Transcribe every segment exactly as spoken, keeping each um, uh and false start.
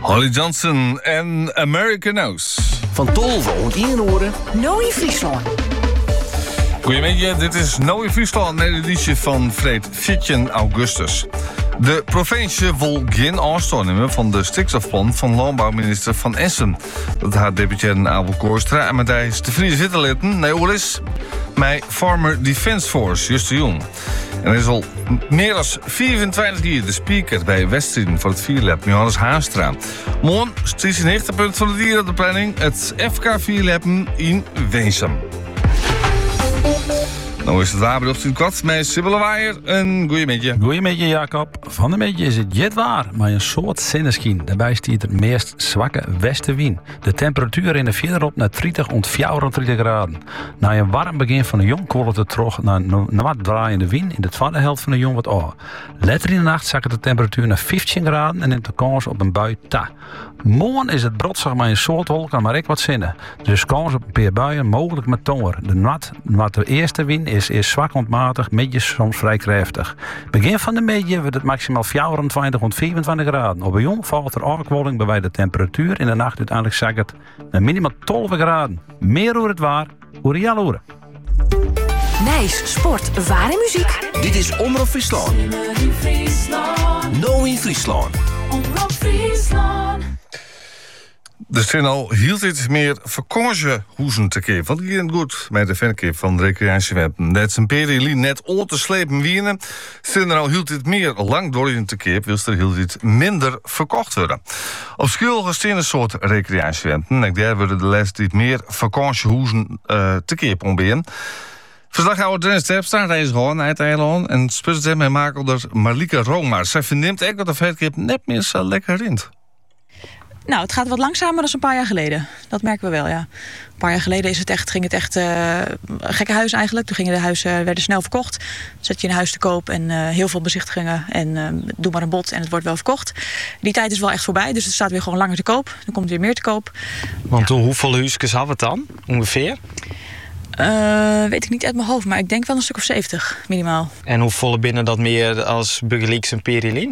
Holly Johnson en Americanos. Van Tolve en Ienoren. Nooi Friesland. Goedemiddag, dit is Nooi Friesland, een editie van Freed veertien augustus. De provincie wil geen aanstoot nemen van de stikstofplan van landbouwminister Van Essen. Dat haar deputaire Abel Kooistra en met hij de Friese zitterlitten, nee, is met Farmer Defence Force, Just de Jong. En er is al meer dan vierentwintig jaar de speaker bij Weststream voor het Vierlab, Johannes Haastra. Morgen is een hoogtepunt van de dieren op de planning, het F K Vierlab in Weensum. Nou is het waarbedocht in kwart met Sibylle Waaier. Een goeiemiddag. Goeiemiddag, Jacob. Van de middag is het jet waar, maar een soort zinneschien. Daarbij stiert het meest zwakke westenwind. De temperatuur in de verderop naar dertig tot vierentwintig graden. Na een warm begin van de jong kwollt het terug naar een wat draaiende wind in de tweede helft van de jong wat aan. Later in de nacht zakt de temperatuur naar vijftien graden en neemt de kans op een bui ta. Morgen is het brodsig maar een soort wolken, maar ik wat zinnen. Dus kans op een paar buien, mogelijk met tonger. De nat, wat de eerste wind is, is zwak ontmatig, midjes soms vrij krachtig. Begin van de middag wordt het maximaal vierentwintig tot vierentwintig graden. Op een jong valt er afkwolling bij de temperatuur in de nacht uiteindelijk zakt het naar minimaal twaalf graden. Meer over het waar, hoe Jan horen. Nijs, sport, waar en muziek. Dit is Omroep Friesland. Nooi Friesland. Omroep Friesland. Er zijn al hield iets meer vakantiehoezen te keer. Want hier goed met de fankip van de recreatiewebben. Net zijn periode net oor te slepen wienen. Zijn er al hield dit meer lang door in te keer. Wil er hield dit minder verkocht worden. Op school gesteen een soort recreatiewebben. En daar worden de les dit meer vakantiehoezen uh, te keer proberen. Verslaghouder Dennis Terpstra, hij is gewoon naar het eiland. En spust hem en makelder Marlieke Roma. Zij verneemt echt dat de fankip net meer zo lekker rint. Nou, het gaat wat langzamer dan een paar jaar geleden. Dat merken we wel, ja. Een paar jaar geleden is het echt, ging het echt uh, gekke huis eigenlijk. Toen gingen de huizen werden snel verkocht. Dan zet je een huis te koop en uh, heel veel bezichtigingen. En uh, doe maar een bod en het wordt wel verkocht. Die tijd is wel echt voorbij, dus het staat weer gewoon langer te koop. Dan komt weer meer te koop. Want ja. Hoeveel huisjes hadden we het dan, ongeveer? Uh, weet ik niet uit mijn hoofd, maar ik denk wel een stuk of zeventig minimaal. En hoeveel binnen dat meer als Burgerlijks en Perilien?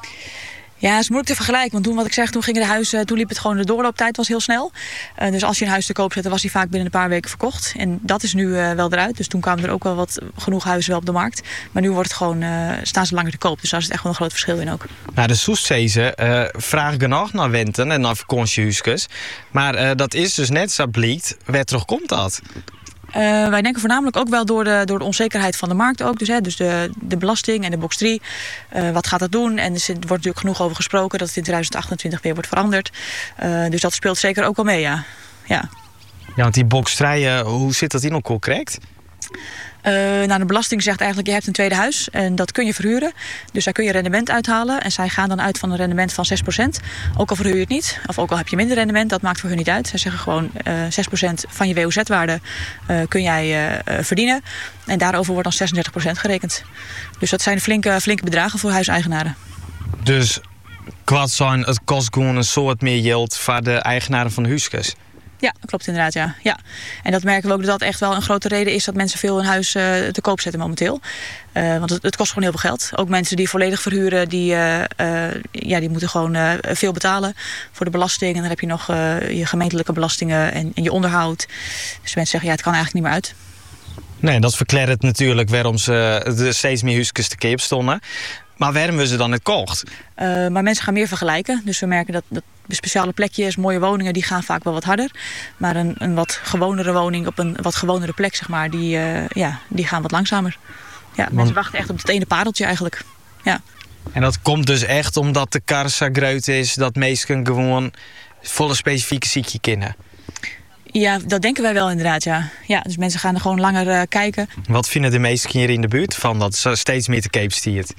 Ja, het is moeilijk te vergelijken. Want toen, wat ik zeg, toen gingen de huizen, toen liep het gewoon, de doorlooptijd was heel snel. Uh, dus als je een huis te koop zette, was die vaak binnen een paar weken verkocht. En dat is nu uh, wel eruit. Dus toen kwamen er ook wel wat genoeg huizen wel op de markt. Maar nu wordt het gewoon, uh, staan ze langer te koop. Dus daar is het echt wel een groot verschil in ook. Nou, de Soestzezen uh, vragen genoeg naar wenten en naar vakantiehuisjes. Maar uh, dat is dus net zo blijkt. Waar terug komt dat? Uh, wij denken voornamelijk ook wel door de, door de onzekerheid van de markt ook. Dus, hè, dus de, de belasting en de box drie. Uh, wat gaat dat doen? En er wordt natuurlijk genoeg over gesproken dat het in twintig achtentwintig weer wordt veranderd. Uh, dus dat speelt zeker ook wel mee, ja. Ja, ja, want die box drie, uh, hoe zit dat in elkaar correct? Uh, nou, de belasting zegt eigenlijk, je hebt een tweede huis en dat kun je verhuren. Dus daar kun je rendement uithalen. En zij gaan dan uit van een rendement van zes procent. Ook al verhuur je het niet, of ook al heb je minder rendement, dat maakt voor hun niet uit. Zij zeggen gewoon, uh, zes procent van je W O Z-waarde uh, kun jij uh, verdienen. En daarover wordt dan zesendertig procent gerekend. Dus dat zijn flinke, flinke bedragen voor huiseigenaren. Dus kwart zijn, het kost gewoon een soort meer geld voor de eigenaren van de huisjes? Ja, dat klopt inderdaad, ja. ja. En dat merken we ook dat dat echt wel een grote reden is dat mensen veel hun huis uh, te koop zetten momenteel. Uh, want het, het kost gewoon heel veel geld. Ook mensen die volledig verhuren, die, uh, uh, ja, die moeten gewoon uh, veel betalen voor de belasting. En dan heb je nog uh, je gemeentelijke belastingen en, en je onderhoud. Dus mensen zeggen, ja, het kan eigenlijk niet meer uit. Nee, dat verklaart natuurlijk waarom ze er steeds meer huisjes te koop stonden. Maar waarom hebben ze dan het kocht? Uh, maar mensen gaan meer vergelijken. Dus we merken dat, dat speciale plekjes, mooie woningen, die gaan vaak wel wat harder. Maar een, een wat gewonere woning op een wat gewonere plek, zeg maar, die, uh, ja, die gaan wat langzamer. Ja, Want... mensen wachten echt op het ene pareltje eigenlijk. Ja. En dat komt dus echt omdat de kar zo groot is dat mensen gewoon volle specifieke ziekje kennen. Ja, dat denken wij wel inderdaad, ja. ja dus mensen gaan er gewoon langer uh, kijken. Wat vinden de meesten hier in de buurt van dat ze steeds meer te koop stiert?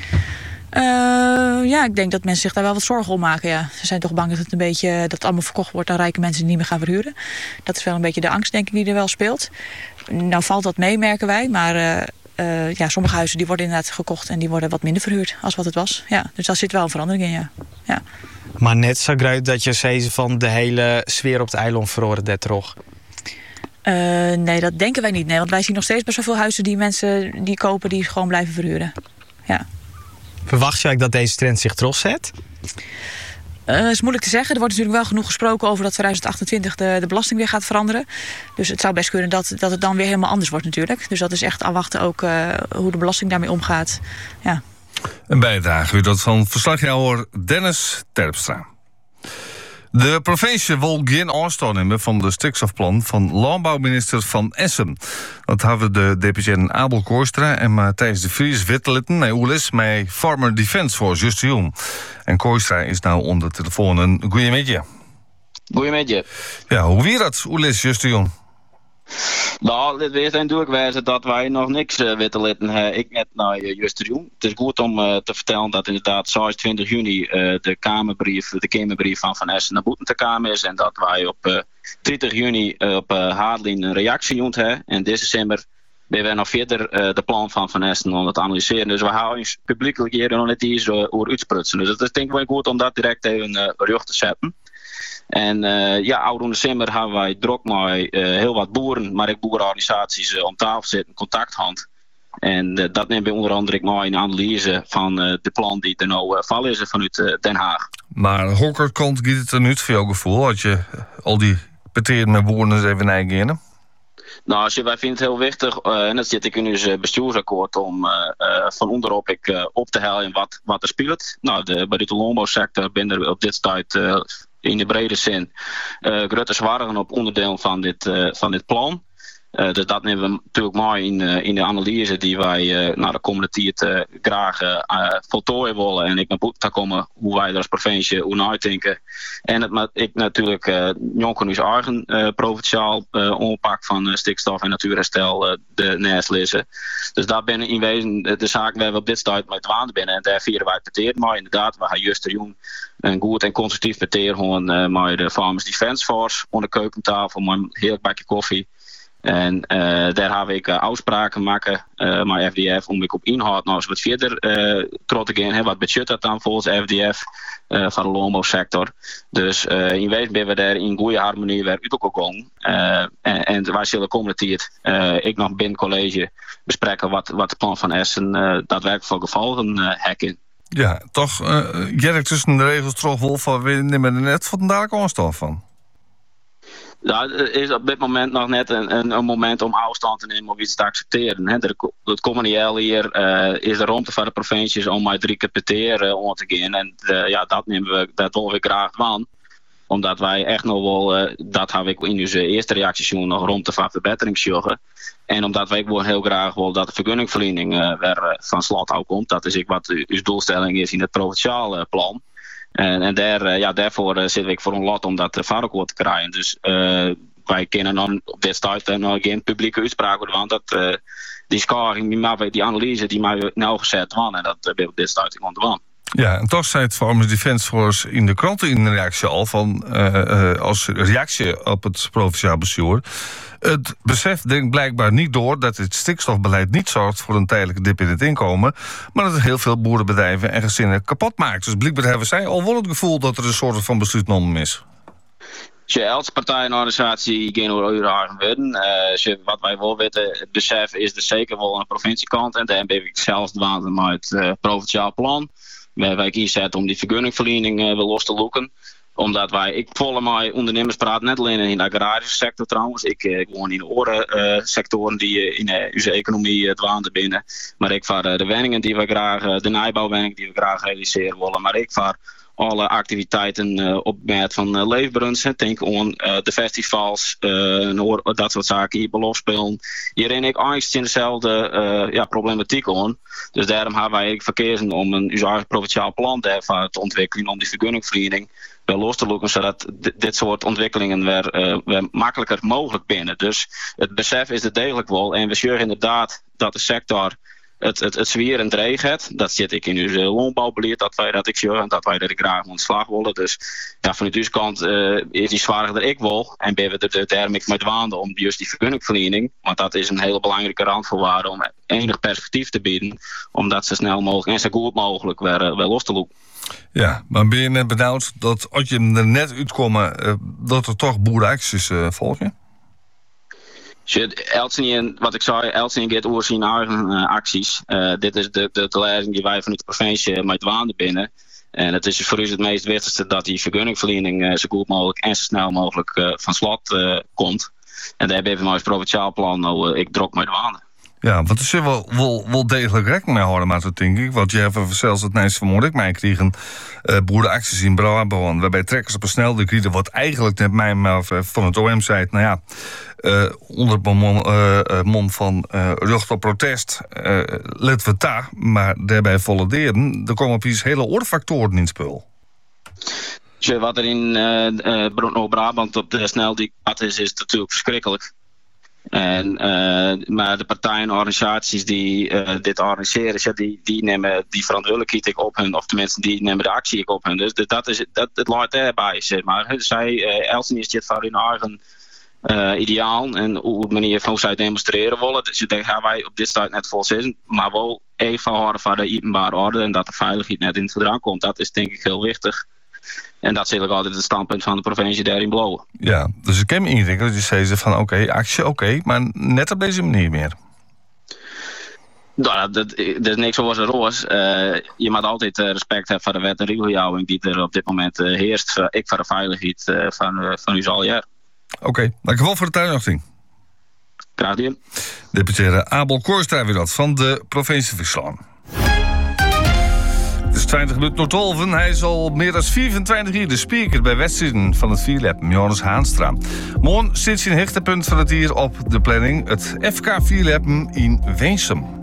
Uh, ja, ik denk dat mensen zich daar wel wat zorgen om maken, ja. Ze zijn toch bang dat het een beetje, dat het allemaal verkocht wordt aan rijke mensen die niet meer gaan verhuren. Dat is wel een beetje de angst, denk ik, die er wel speelt. Nou valt dat mee, merken wij, maar uh, uh, ja, sommige huizen die worden inderdaad gekocht en die worden wat minder verhuurd als wat het was. Ja, dus daar zit wel een verandering in, ja. ja. Maar net zo groot dat je zei van de hele sfeer op het eiland verhoren dat toch? Uh, nee, dat denken wij niet. Nee, want wij zien nog steeds best wel veel huizen die mensen die kopen die gewoon blijven verhuren. Ja. Verwacht je dat deze trend zich terugzet? Uh, is moeilijk te zeggen. Er wordt natuurlijk wel genoeg gesproken over dat twintig achtentwintig de, de belasting weer gaat veranderen. Dus het zou best kunnen dat, dat het dan weer helemaal anders wordt natuurlijk. Dus dat is echt afwachten ook uh, hoe de belasting daarmee omgaat. Ja. Een bijdrage weer dat van verslaggever Dennis Terpstra. De provincie wil geen aanstoot nemen van de stikstofplan van landbouwminister Van Essen. Dat hebben de D P C'en Abel Kooistra en Matthijs de Vries wittelitten met Oelis met Farmer Defence voor Juste Jong. En Kooistra is nou onder de telefoon. Een goeiemiddag. Goeiemiddag. Ja, hoe weer dat, Oelis, Juste Jong? Nou, dit weer zijn doorgewezen dat wij nog niks uh, weten laten. Uh, ik net naar uh, Juste Jong. Het is goed om uh, te vertellen dat inderdaad zesentwintig juni uh, de Kamerbrief, de Kamerbrief van Van Essen naar boeten te komen is. En dat wij op uh, dertig juni uh, op uh, Haarlien een reactie doen hebben. En dit december ben we nog verder uh, de plan van Van Essen om het te analyseren. Dus we houden ons publiekelijk hier nog net iets uh, over uitsprutsen. Dus het is denk ik wel goed om dat direct even uh, rug te zetten. En uh, ja, oude december hebben wij druk met uh, heel wat boeren, maar ook boerenorganisaties uh, om tafel zitten, contacthand. En uh, dat neemt bij onder andere mee in de analyse van uh, de plan die er nou uh, val is vanuit uh, Den Haag. Maar hokker kant giet het er nu voor jouw gevoel, als je al die peteren met boeren eens even nijgen? Nou, als je, wij vinden het heel wichtig, uh, en dat zit ik in ons bestuursakkoord, om uh, uh, van onderop ik, uh, op te halen wat, wat er speelt. Nou, de, bij de landbouwsector ben er op dit tijd uh, in de brede zin uh, grote zwaringen op onderdeel van dit, uh, van dit plan. Uh, dus dat nemen we natuurlijk mooi in, uh, in de analyse die wij uh, naar de komende tijd uh, graag uh, voltooien willen. En ik naar boeten komen hoe wij er als provincie hoe naar uitdenken. En het, maar ik natuurlijk uh, jongens eigen uh, provinciaal uh, onpak van uh, stikstof en natuurherstel uh, de naast lezen. Dus daar ben in wezen de zaak waar we op dit tijd met waanden binnen. En daar vieren wij het peteer. Maar inderdaad, we gaan Juste Jong een goed en constructief peteer gewoon uh, met de Farmers Defence Force onder de keukentafel met een heerlijk bakje koffie. En uh, daar heb ik uh, afspraken maken uh, met F D F om ik op inhoud nog eens wat verder uh, terug te gaan. Hè, wat budget dat dan volgens F D F uh, van de landbouwsector. Dus uh, in wezen ben we daar in goede harmonie weer uit elkaar gegaan. Uh, en, en wij zullen komende tijd, uh, ik nog binnen college, bespreken wat, wat het plan van Essen uh, daadwerkelijk voor gevolgen uh, hekken. Ja, toch uh, Jerk tussen de regels terug Wolf van we nemen er net van daar aanstoot van. Ja, het is op dit moment nog net een, een, een moment om afstand te nemen of iets te accepteren. Hè. Het komende jaar hier uh, is de ruimte van de provincies om maar drie keer per keer uh, om te gaan. En uh, ja, dat nemen we, dat willen we graag van. Omdat wij echt nog wel, uh, dat heb ik in onze eerste reacties nog ruimte van verbetering zorgen. En omdat wij gewoon heel graag willen dat de vergunningverlening uh, weer uh, van slot ook komt. Dat is ook wat uw doelstelling is in het provinciale uh, plan. En, en daar, uh, ja, daarvoor uh, zit ik voor een lot om dat uh, vaardigheid te krijgen. Dus uh, wij kunnen dan op dit tijd uh, nog geen publieke uitspraak worden. Want dat, uh, die scoring, die, die analyse die mij nou gezet was. En dat uh, ben op dit tijd gewoon te doen. Ja, en toch zei het Farmers Defence Force in de kranten in de reactie al van uh, uh, als reactie op het provinciaal bestuur. Het besef denkt blijkbaar niet door dat het stikstofbeleid niet zorgt voor een tijdelijke dip in het inkomen, maar dat het heel veel boerenbedrijven en gezinnen kapot maakt. Dus blijkbaar hebben zij al wel het gevoel dat er een soort van besluit genomen is. Als je als partij en organisatie geen oorzaken worden, uh, wat wij wel weten, het besef is er zeker wel aan de provinciekant. En daar ben ik zelfs dwaan met het uh, provinciaal plan. Waar wij kiezen om die vergunningverlening uh, wel los te loeken. Omdat wij, ik volle mij ondernemers praten net alleen in de agrarische sector trouwens. Ik uh, woon in de andere uh, sectoren die uh, in uh, onze economie uh, dwaan binnen. Maar ik vaar uh, de wenningen die we graag, uh, de nijbouwwenningen die we graag realiseren willen. Maar ik vaar alle activiteiten uh, op het van uh, leefbrunsen. Denk aan uh, de festivals, uh, dat soort zaken, hier belofspelen. Hierin ik eigenlijk in dezelfde uh, ja, problematiek aan. Dus daarom hebben wij verkezen om een eigen provinciaal plan te ontwikkelen om die vergunningverlening wel los te lopen, zodat d- dit soort ontwikkelingen weer, uh, weer makkelijker mogelijk binnen. Dus het besef is er degelijk wel. En we zorgen inderdaad dat de sector het, het, het zwier en dreig heeft. Dat zit ik in uw landbouwbeleid, dat wij dat ik zorg en dat wij er graag ontslag willen. Dus ja, vanuit uw kant uh, is die zwaarder dan ik wil. En ben we er daarmee met waanden om juist die vergunningverlening. Want dat is een hele belangrijke randvoorwaarde om enig perspectief te bieden. Om dat zo snel mogelijk en zo goed mogelijk weer, uh, weer los te lopen. Ja, maar ben je net benauwd dat als je er net uitkomt, uh, dat er toch boerenacties uh, volgen? Elsen, wat ik zei, Elsen gaat over zijn eigen uh, acties. Uh, dit is de, de, de leiding die wij vanuit de provincie met waanden binnen. En het is voor u het meest wichtigste dat die vergunningverlening uh, zo goed mogelijk en zo snel mogelijk uh, van slot uh, komt. En daar hebben we als provinciaal plan nou, uh, ik drok met de waanden. Ja, want er zit wel, wel, wel degelijk rekening mee houden, maar zo denk ik. Want je hebt zelfs het Nijs van Moordijk mij kregen uh, boerenacties in Brabant, waarbij trekkers op een snelweg kriegen, wat eigenlijk net mij maar van het O M zei, nou ja, uh, onder het mom, uh, mom van uh, rucht op protest, uh, let we daar, maar daarbij vollenderen, er komen opeens hele oorfactoren in het spul. Dus wat er in uh, uh, Brabant op de snelweg is, is natuurlijk verschrikkelijk. En, uh, maar de partijen en organisaties die uh, dit organiseren, ja, die, die nemen die verantwoordelijkheid op hun, of tenminste die nemen de actie op hun. Dus dat is dat het laat daarbij, zeg maar. Zij, uh, Elsen is dit voor hun eigen uh, ideaal en hoe de manier van hoe zij demonstreren willen. Dus daar gaan wij op dit start net vol zitten, maar wel even houden van de openbare orde en dat de veiligheid net in het gedrang komt. Dat is denk ik heel wichtig. En dat is eigenlijk altijd het standpunt van de provincie daarin Blauwe. Ja, dus ik heb me ingericht dat je zei van oké, okay, actie oké, okay, maar net op deze manier meer. Nou, dat, dat is niks zoals een roos. Uh, je moet altijd uh, respect hebben voor de wet en regelgeving die er op dit moment uh, heerst. Uh, ik voor de veiligheid uh, van, uh, van u al jaar. Oké, okay, dankjewel voor de tuinachting. Graag gedaan. Deputaire Abel Koorstra weer dat van de provincie Friesland. Het is twintig minuten voor twaalf. Hij is al meer dan vierentwintig jaar de speaker bij wedstrijden van het vierleppen, Johannes Haanstra. Morgen zit zijn hechtepunt van het hier op de planning, het F K vierleppen in Weensum.